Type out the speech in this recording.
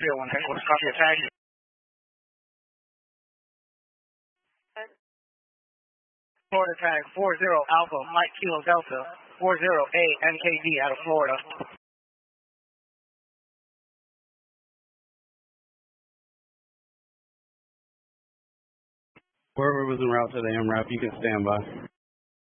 301, what's copy your tag? Florida tag 40 Alpha Mike Kilo Delta 40A NKD out of Florida. Whoever was en route to the MRAP, you can stand by.